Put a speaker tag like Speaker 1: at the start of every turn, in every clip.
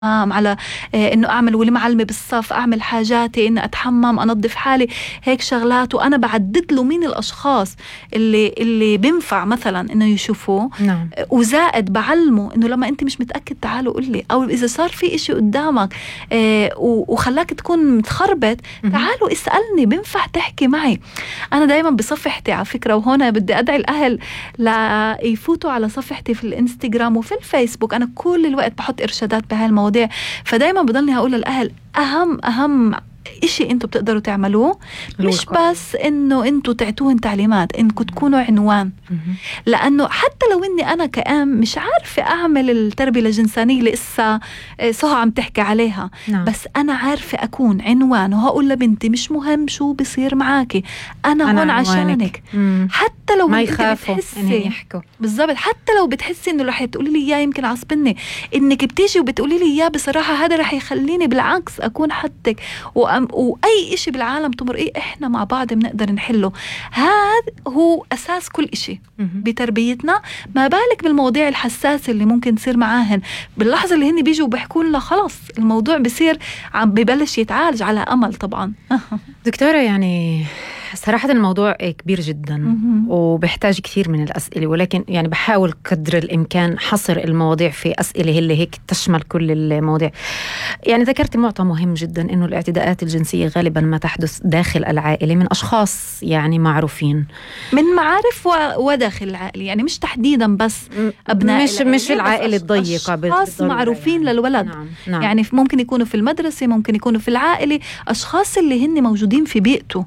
Speaker 1: على انه اعمل ولي معلمة بالصف، اعمل حاجاتي، اني اتحمم، انظف حالي، هيك شغلات. وانا بعدد له مين الاشخاص اللي بينفع مثلا انه يشوفوه.
Speaker 2: نعم.
Speaker 1: وزائد بعلمه انه لما انت مش متاكد تعالوا قل لي، او اذا صار في اشي قدامك وخلاك تكون متخربط تعالوا اسالني، بينفع تحكي معي. انا دايما بصفحتي على فكره، وهنا بدي ادعي الاهل ليفوتوا على صفحتي في الانستغرام وفي الفيسبوك، انا كل الوقت بحط ارشادات بهاي المواضيع. فدايما بضلني هقول للأهل أهم إشي أنتوا بتقدروا تعملوه مش بس إنه أنتوا تعطوهن تعليمات، إنكم تكونوا عنوان. لأنه حتى لو إني أنا كأم مش عارفة أعمل التربية الجنسانية اللي إسا سهى عم تحكي عليها،
Speaker 2: نعم.
Speaker 1: بس أنا عارفة أكون عنوان، وهقول لبنتي مش مهم شو بصير معاكي، أنا هون عشانك. حتى لو
Speaker 2: ما يخافوا إنهم يحكوا.
Speaker 1: بالضبط. حتى لو بتحسي إنه رح تقولي لي إياه يمكن عصبني، إنك بتيجي وبتقولي لي إياه بصراحة، هذا رح يخليني بالعكس أكون حدك. وأي إشي بالعالم تمرقيه إحنا مع بعض بنقدر نحله. هذا هو أساس كل إشي بتربيتنا، ما بالك بالمواضيع الحساسة اللي ممكن تصير معاهن. باللحظة اللي هن بيجوا وبيحكوا لنا خلاص الموضوع بيصير عم ببلش يتعالج على أمل طبعا.
Speaker 2: دكتورة، يعني صراحة الموضوع كبير جدا وبيحتاج كثير من الأسئلة، ولكن يعني بحاول قدر الإمكان حصر المواضيع في أسئلة اللي هيك تشمل كل المواضيع. يعني ذكرت معطى مهم جدا، إنه الاعتداءات الجنسية غالبا ما تحدث داخل العائلة من أشخاص يعني معروفين،
Speaker 1: من معارف وداخل العائلة، يعني مش تحديدا بس أبناء
Speaker 2: مش العائلة الضيقة،
Speaker 1: أشخاص معروفين يعني للولد.
Speaker 2: نعم.
Speaker 1: يعني ممكن يكونوا في المدرسة، ممكن يكونوا في العائلة، أشخاص اللي هن موجودين في بيئته.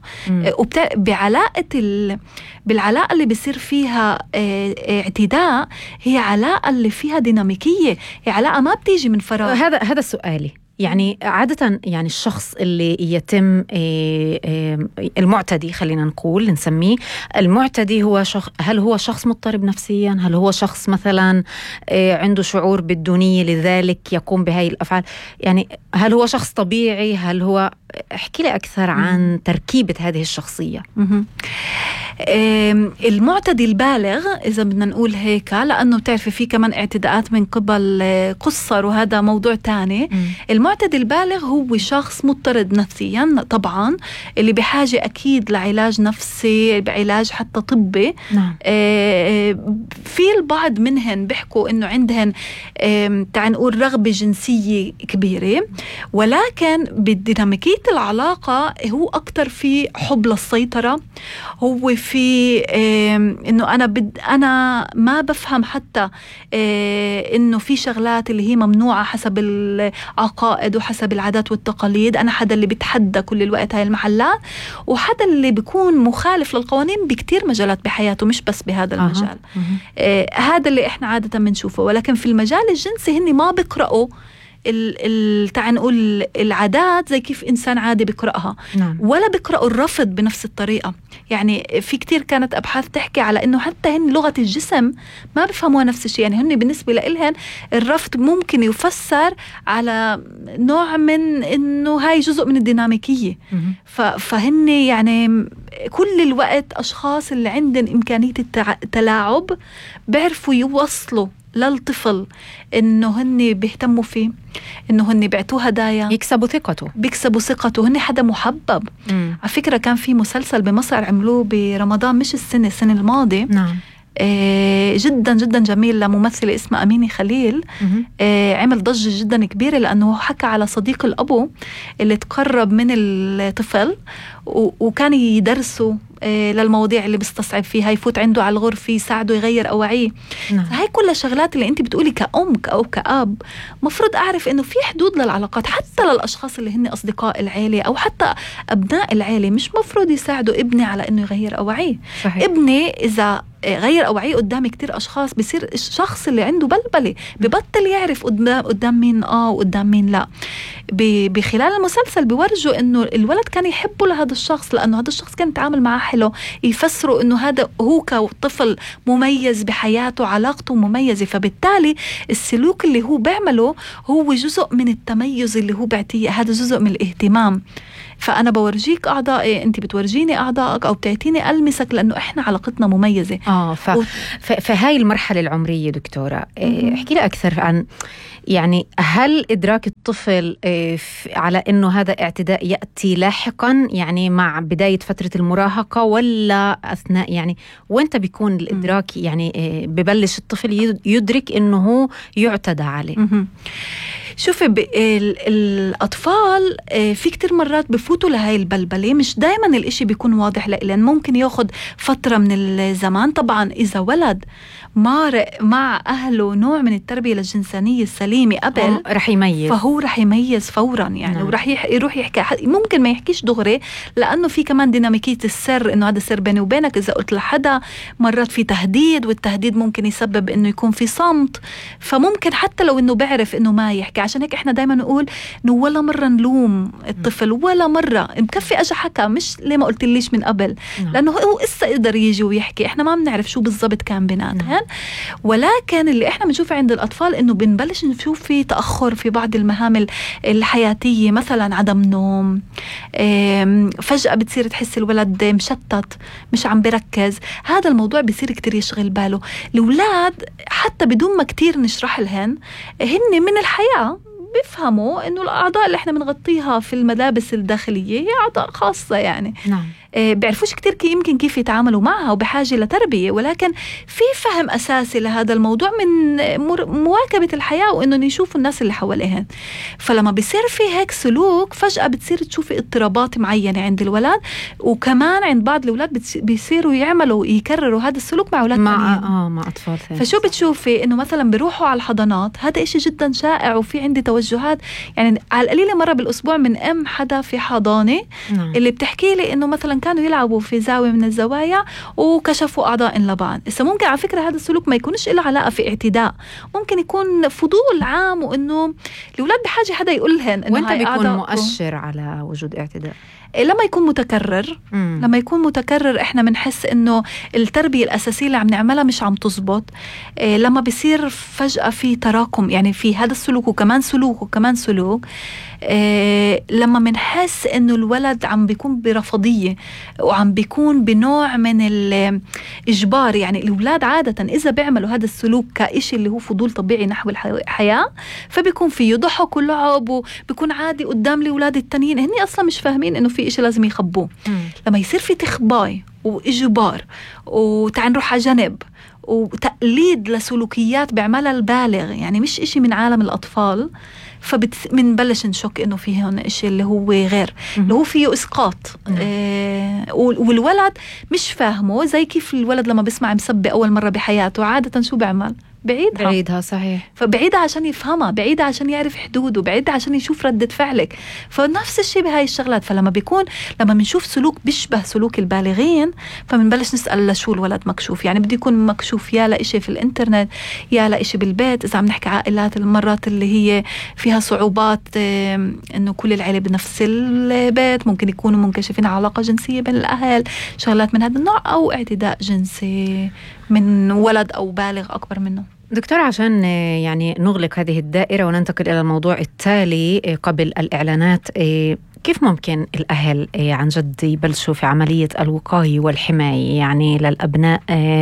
Speaker 1: بالعلاقة اللي بيصير فيها اعتداء، هي علاقة اللي فيها ديناميكية، هي علاقة ما بتيجي من فراغ.
Speaker 2: هذا سؤالي. يعني عادة يعني الشخص اللي يتم المعتدي، خلينا نقول نسميه المعتدي، هل هو شخص مضطرب نفسيا؟ هل هو شخص مثلا عنده شعور بالدونية لذلك يقوم بهاي الأفعال؟ يعني هل هو شخص طبيعي؟ هل هو احكي لي أكثر عن تركيبة هذه الشخصية.
Speaker 1: المعتدي البالغ إذا بدنا نقول هيك، لأنه بتعرفي في كمان اعتداءات من قبل قصر، وهذا موضوع تاني. المعتدي البالغ هو شخص مضطرد نفسيا طبعا، اللي بحاجة أكيد لعلاج نفسي، بعلاج حتى طبي.
Speaker 2: نعم.
Speaker 1: في البعض منهن بيحكوا إنه عندهن تعال نقول رغبة جنسية كبيرة، ولكن بالديناميكية العلاقة هو أكتر في حب للسيطرة، هو في إنه أنا ما بفهم حتى إنه في شغلات اللي هي ممنوعة حسب العقائد وحسب العادات والتقاليد. أنا حدا اللي بتحدى كل الوقت هاي المحلات، وحدا اللي بيكون مخالف للقوانين بكتير مجالات بحياته، مش بس بهذا المجال. هذا اللي إحنا عادة بنشوفه. ولكن في المجال الجنسي هني ما بيقرأوا تعال نقول العادات زي كيف إنسان عادي بيقرأها.
Speaker 2: نعم.
Speaker 1: ولا بيقرأوا الرفض بنفس الطريقة. يعني في كتير كانت أبحاث تحكي على إنه حتى هن لغة الجسم ما بيفهموها نفس الشيء. يعني هن بالنسبة لإلهن الرفض ممكن يفسر على نوع من إنه هاي جزء من الديناميكية. فهن يعني كل الوقت أشخاص اللي عندهم إمكانية التلاعب، بيعرفوا يوصلوا للطفل إنه هن بيهتموا فيه، إنه هن بيعطوه هدايا، بيكسبوا ثقته، هن حدا محبب. على فكرة كان في مسلسل بمصر عملوه برمضان، مش السنة الماضية.
Speaker 2: نعم.
Speaker 1: جدا جدا جميل، لممثلة اسمها أمينة خليل. عمل ضجة جدا كبيرة لأنه حكى على صديق الأبو اللي تقرب من الطفل، وكان يدرسوا للمواضيع اللي بيستصعب فيها، يفوت عنده على الغرفة، يساعده يغير أواعيه. هاي كل شغلات اللي انت بتقولي كأم أو كأب مفروض أعرف إنه في حدود للعلاقات، حتى للأشخاص اللي هن أصدقاء العيلة أو حتى أبناء العيلة. مش مفروض يساعدوا ابني على إنه يغير أواعيه. ابني إذا غير أوعيه قدام كتير أشخاص بيصير الشخص اللي عنده بلبلة، ببطل يعرف قدام مين وقدام مين لا. بخلال المسلسل بيورجوا إنه الولد كان يحبه لهذا الشخص، لأنه هذا الشخص كان يتعامل معه حلو، يفسروا إنه هذا هو كطفل مميز بحياته، علاقته مميزة، فبالتالي السلوك اللي هو بيعمله هو جزء من التميز اللي هو بعطيه، هذا جزء من الاهتمام. فأنا بورجيك أعضائي، أنت بتورجيني أعضائك أو بتعطيني ألمسك، لأنه إحنا علاقتنا مميزة.
Speaker 2: فهاي المرحلة العمرية دكتورة، احكي لي أكثر عن يعني هل إدراك الطفل على أنه هذا اعتداء يأتي لاحقا يعني مع بداية فترة المراهقة، ولا أثناء يعني وانت بيكون الإدراك يعني ببلش الطفل يدرك أنه هو يعتدى عليه؟
Speaker 1: شوفي الأطفال في كتير مرات بفوتوا لهاي البلبلة، مش دايما الاشي بيكون واضح لأن ممكن ياخد فترة من الزمان. طبعا إذا ولد مارق مع أهله نوع من التربية الجنسانية السليمة قبل
Speaker 2: رح يميز،
Speaker 1: فهو رح يميز فورا يعني. ورح يروح يحكي، ممكن ما يحكيش دغري لأنه في كمان ديناميكية السر، إنه هذا سر بيني وبينك. إذا قلت لحدا مرات في تهديد، والتهديد ممكن يسبب إنه يكون في صمت، فممكن حتى لو إنه بعرف إنه ما يحكي. عشان هيك إحنا دايما نقول إنه ولا مرة نلوم الطفل، ولا مرة مكفي أجا حكى، مش ليه ما قلت ليش من قبل، لأنه هو إسا يقدر يجي ويحكي. إحنا ما بنعرف شو بالضبط كان بيناتهم. ولكن اللي إحنا بنشوفه عند الأطفال إنه بنبلش نشوف في تأخر في بعض المهام الحياتية، مثلا عدم نوم، فجأة بتصير تحس الولد مشتت، مش عم بركز. هذا الموضوع بيصير كتير يشغل باله الأولاد، حتى بدون ما كتير نشرح لهن، هن من الحياة بيفهموا إنه الأعضاء اللي إحنا بنغطيها في الملابس الداخلية هي أعضاء خاصة يعني.
Speaker 2: نعم.
Speaker 1: بيعرفوش كتير يمكن كيف يتعاملوا معها، وبحاجة لتربية. ولكن في فهم أساسي لهذا الموضوع من مواكبة الحياة، وإنه يشوفوا الناس اللي حواليهم. فلما بيصير في هيك سلوك، فجأة بتصير تشوفي اضطرابات معينة عند الولد، وكمان عند بعض الأولاد بيصيروا يكرروا هذا السلوك مع أولاد
Speaker 2: مع أطفال ثانيين.
Speaker 1: فشو بتشوفي إنه مثلا بيروحوا على الحضانات، هذا إشي جدا شائع. وفي عندي توجهات يعني على القليلة مرة بالأسبوع من حدا في حضانة اللي بتحكي لي إنه مثلا كانوا يلعبوا في زاوية من الزوايا وكشفوا أعضاء لبعض. إذا ممكن على فكرة هذا السلوك ما يكونش له علاقة في اعتداء، ممكن يكون فضول عام، وإنه الأولاد بحاجة حدا يقول لهم إنه
Speaker 2: وانت بيكون مؤشر على وجود اعتداء.
Speaker 1: لما يكون متكرر، لما يكون متكرر إحنا بنحس إنه التربية الأساسية اللي عم نعملها مش عم تزبط. لما بيصير فجأة في تراكم يعني في هذا السلوك وكمان سلوك وكمان سلوك، لما منحس إنه الولد عم بيكون برفضية وعم بيكون بنوع من الإجبار. يعني الأولاد عادة إذا بيعملوا هذا السلوك كإشي اللي هو فضول طبيعي نحو الحياة، فبيكون فيه ضحك ولعب وبيكون عادي قدام الأولاد التانيين، هني أصلا مش فاهمين إنه في إشي لازم يخبوه. لما يصير في تخباي وإجبار وتعال نروح على جنب وتقليد لسلوكيات بيعملها البالغ، يعني مش إشي من عالم الأطفال، فبنبلش نشك إنه فيه هون إشي اللي هو غير، اللي هو فيه إسقاط. والولد مش فاهمه، زي كيف الولد لما بيسمع مسبة أول مرة بحياته عادة شو بيعمل؟ بعيدها.
Speaker 2: صحيح.
Speaker 1: فبعيدها عشان يفهمها، بعيدها عشان يعرف حدوده، بعيدها عشان يشوف ردة فعلك. فنفس الشيء بهاي الشغلات. فلما بنشوف سلوك بيشبه سلوك البالغين، فبنبلش نسأل لشو الولد مكشوف. يعني بده يكون مكشوف يا لإشي في الانترنت، يا لإشي بالبيت. إذا عم نحكي عائلات المرات اللي هي فيها صعوبات، إنه كل العائلة بنفس البيت، ممكن يكونوا منكشفين على علاقة جنسية بين الأهل، شغلات من هذا النوع، أو اعتداء جنسي من ولد أو بالغ أكبر منه.
Speaker 2: دكتور، عشان يعني نغلق هذه الدائرة وننتقل إلى الموضوع التالي قبل الإعلانات، كيف ممكن الأهل عن جد يبلشوا في عملية الوقاية والحماية يعني للأبناء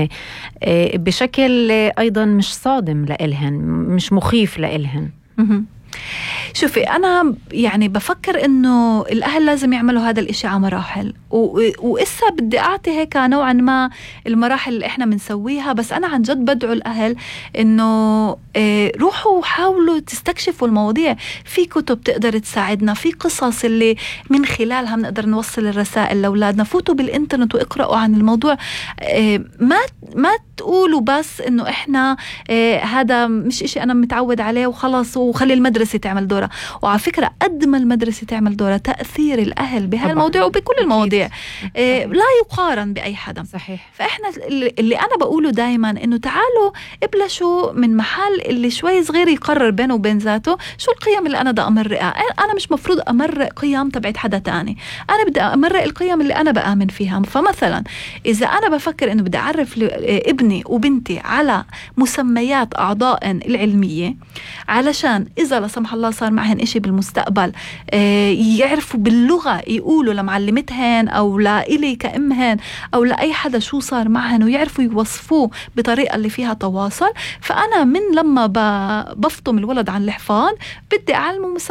Speaker 2: بشكل أيضا مش صادم لإلهن، مش مخيف لإلهن؟
Speaker 1: شوفي، أنا يعني بفكر إنه الأهل لازم يعملوا هذا الإشي على مراحل، وإسا بدي أعطي هيك نوعا ما المراحل اللي إحنا بنسويها. بس أنا عن جد بدعو الأهل إنه روحوا حاولوا تستكشفوا المواضيع. في كتب تقدر تساعدنا، في قصص اللي من خلالها بنقدر نوصل الرسائل لأولادنا. فوتوا بالإنترنت واقرأوا عن الموضوع. ما تقولوا بس إنه إحنا هذا مش إشي أنا متعود عليه وخلاص، وخلي المدرسة تعمل دورة. وعلى فكرة قد ما المدرسة تعمل دورة، تأثير الأهل بهالموضوع وبكل المواضيع لا يقارن بأي حدا.
Speaker 2: صحيح.
Speaker 1: فإحنا اللي أنا بقوله دايما إنه تعالوا ابلشوا من محل اللي شوي صغير يقرر بينه وبين ذاته شو القيم اللي أنا دا أمرقها. أنا مش مفروض أمرق قيم تبعت حدا تاني، أنا بدي أمرق القيم اللي أنا بآمن فيها. فمثلا إذا أنا بفكر إنه بدي أعرف ابني وبنتي على مسميات أعضاء العلمية، علشان إذا سمح الله صار معهن إشي بالمستقبل يعرفوا باللغة يقولوا لمعلمتهن أو لإلي كأمهن أو لأي حدا شو صار معهن ويعرفوا يوصفوه بطريقة اللي فيها تواصل. فأنا من لما بفطم الولد عن الحفاظ بدي أعلمه